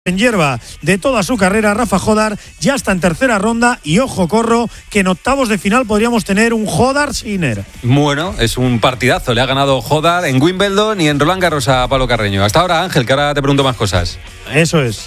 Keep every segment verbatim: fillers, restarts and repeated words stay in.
En hierba de toda su carrera, Rafa Jodar ya está en tercera ronda y ojo corro que en octavos de final podríamos tener un Jodar-Sinner. Bueno, es un partidazo, le ha ganado Jodar en Wimbledon y en Roland Garros a Pablo Carreño. Hasta ahora, Ángel, que ahora te pregunto más cosas. Eso es.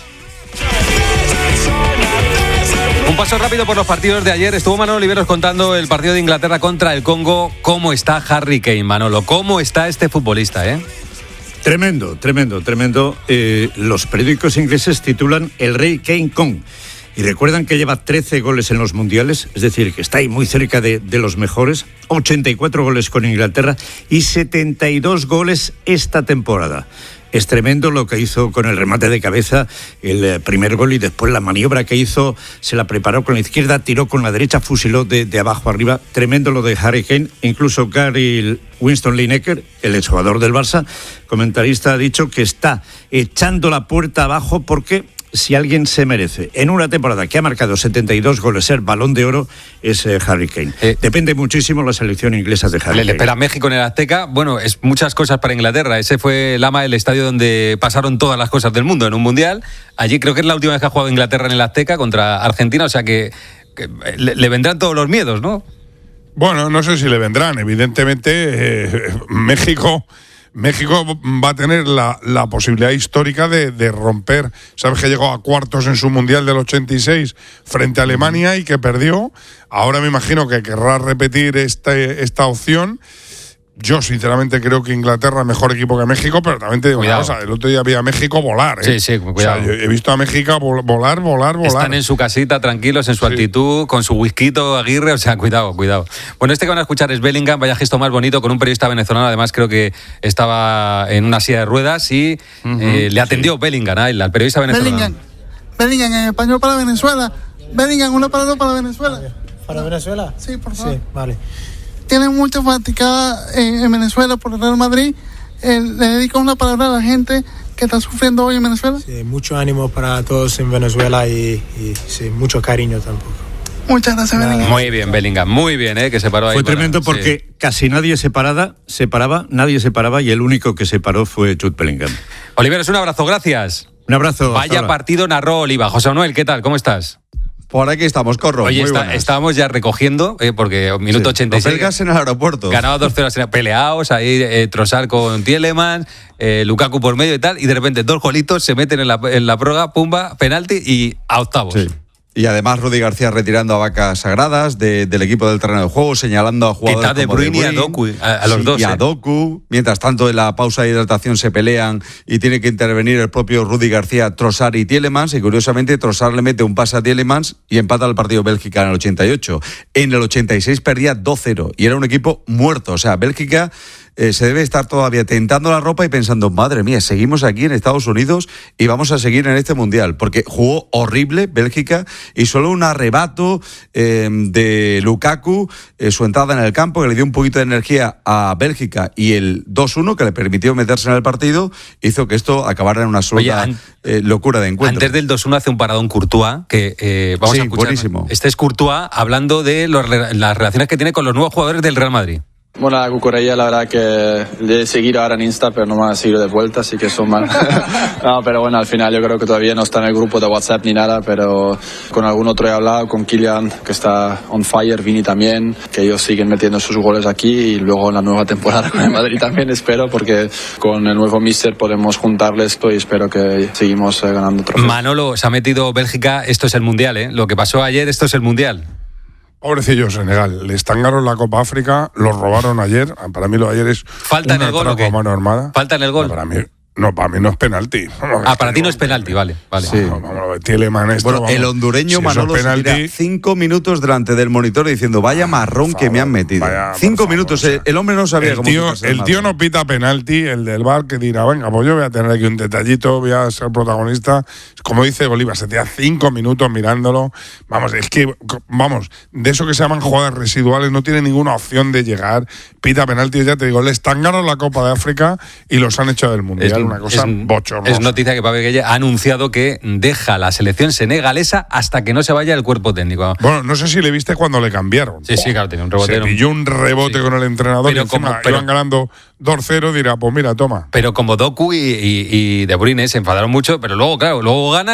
Un paso rápido por los partidos de ayer. Estuvo Manolo Oliveros contando el partido de Inglaterra contra el Congo. ¿Cómo está Harry Kane, Manolo? ¿Cómo está este futbolista, eh? Tremendo, tremendo, tremendo. Eh, los periódicos ingleses titulan El Rey Kane Kong. Y recuerdan que lleva trece goles en los mundiales, es decir, que está ahí muy cerca de, de los mejores. ochenta y cuatro goles con Inglaterra y setenta y dos goles esta temporada. Es tremendo lo que hizo con el remate de cabeza, el primer gol, y después la maniobra que hizo, se la preparó con la izquierda, tiró con la derecha, fusiló de, de abajo arriba. Tremendo lo de Harry Kane. Incluso Gary Winston Lineker, el exjugador del Barça, comentarista, ha dicho que está echando la puerta abajo porque si alguien se merece en una temporada que ha marcado setenta y dos goles ser Balón de Oro es eh, Harry Kane. Eh, Depende muchísimo la selección inglesa de Harry le, Kane. Le espera México en el Azteca. Bueno, es muchas cosas para Inglaterra. Ese fue el ama, el estadio donde pasaron todas las cosas del mundo en un mundial. Allí creo que es la última vez que ha jugado Inglaterra en el Azteca contra Argentina, o sea que, que le, le vendrán todos los miedos, ¿no? Bueno, no sé si le vendrán. Evidentemente, eh, México... México va a tener la, la posibilidad histórica de, de romper. Sabes que llegó a cuartos en su Mundial del ochenta y seis frente a Alemania y que perdió. Ahora me imagino que querrá repetir este, esta opción. Yo sinceramente creo que Inglaterra es mejor equipo que México, pero también te digo una cosa, el otro día vi a México volar, ¿eh? Sí, sí, cuidado. O sea, yo he visto a México volar, volar, volar. Están en su casita, tranquilos, en su sí. altitud, con su whisky Aguirre, o sea, cuidado, cuidado. Bueno, este que van a escuchar es Bellingham, vaya gesto más bonito, con un periodista venezolano, además creo que estaba en una silla de ruedas y uh-huh, eh, le atendió sí. Bellingham, ¿eh? al periodista venezolano. Bellingham, Bellingham en español para Venezuela. Bellingham, una palabra para Venezuela. ¿Para Venezuela? Sí, por favor. Sí, vale. Tienen mucha fanaticada en, en Venezuela por el Real Madrid. Eh, ¿Le dedicas una palabra a la gente que está sufriendo hoy en Venezuela? Sí, mucho ánimo para todos en Venezuela y, y sí, mucho cariño tampoco. Muchas gracias, Bellingham. Muy bien, Bellingham, muy bien, ¿eh? Que se paró ahí. Fue para, tremendo porque sí. casi nadie se paraba, se paraba, nadie se paraba y el único que se paró fue Jude Bellingham. Oliveros, un abrazo, gracias. Un abrazo. Vaya partido narró Oliva. José Manuel, ¿qué tal? ¿Cómo estás? Por aquí estamos, Corro. Oye, muy está, estábamos ya recogiendo, eh, porque minuto sí, ochenta y seis. Los belgas en el aeropuerto. Ganaba dos cero, peleados, ahí eh, Trossard con Tielemans, eh, Lukaku por medio y tal, y de repente dos golitos se meten en la, en la prórroga, pumba, penalti y a octavos. Sí. Y además Rudy García retirando a vacas sagradas de, del equipo del terreno de juego, señalando a jugadores como De Bruyne y a Doku, a, a los sí, dos. Y a eh. Doku. Mientras tanto, en la pausa de hidratación se pelean y tiene que intervenir el propio Rudy García, Trossard y Tielemans. Y curiosamente, Trossard le mete un pase a Tielemans y empata el partido Bélgica en el ochenta y ocho. En el ochenta y seis perdía dos cero y era un equipo muerto. O sea, Bélgica... Eh, se debe estar todavía tentando la ropa y pensando, madre mía, seguimos aquí en Estados Unidos y vamos a seguir en este Mundial, porque jugó horrible Bélgica y solo un arrebato eh, de Lukaku, eh, su entrada en el campo, que le dio un poquito de energía a Bélgica, y el dos uno, que le permitió meterse en el partido, hizo que esto acabara en una sola eh, locura de encuentro. Antes del dos uno hace un paradón Courtois, que eh, vamos sí, a escuchar. Buenísimo. Este es Courtois hablando de los, las relaciones que tiene con los nuevos jugadores del Real Madrid. Bueno, la Cucurella, la verdad que le he seguido ahora en Insta, pero no me ha seguido de vuelta, así que son mal. No, pero bueno, al final yo creo que todavía no está en el grupo de WhatsApp ni nada, pero con algún otro he hablado, con Kylian, que está on fire, Vini también, que ellos siguen metiendo sus goles aquí, y luego en la nueva temporada con el Madrid también espero, porque con el nuevo míster podemos juntarles esto y espero que seguimos ganando trofeos. Manolo, se ha metido Bélgica, esto es el Mundial, ¿eh? Lo que pasó ayer, esto es el Mundial. Pobrecillo Senegal, le estangaron la Copa África, los robaron ayer. Para mí lo de ayer es falta una en el gol, ¿o qué? mano armada. Falta en el gol. No, para mí, no, para mí no es penalti. Vamos, ah, para ti no es penalti, vale, vale. Sí. Vamos, vamos, Tielemans, esto, bueno, vamos, el hondureño si Manolo se tira cinco minutos delante del monitor diciendo vaya marrón favor, que me han metido. Vaya, cinco minutos, favor, o sea, el hombre no sabía el cómo tío, el tío no pita penalti, el del V A R que dirá, venga, pues yo voy a tener aquí un detallito, voy a ser protagonista. Como dice Bolívar, se tira cinco minutos mirándolo. Vamos, es que, vamos, de eso que se llaman jugadas residuales, no tiene ninguna opción de llegar. Pita penalti, ya te digo, le estangaron la Copa de África y los han hecho del Mundial. Es una cosa es, bochornosa. Es noticia que Pape Gueye ha anunciado que deja la la selección senegalesa hasta que no se vaya el cuerpo técnico. Bueno, no sé si le viste cuando le cambiaron. Sí, sí, claro, tenía un rebote. Se pilló un rebote sí. con el entrenador pero y encima como, pero, iban ganando dos cero, dirá, pues mira, toma. Pero como Doku y, y, y De Bruyne se enfadaron mucho, pero luego, claro, luego ganan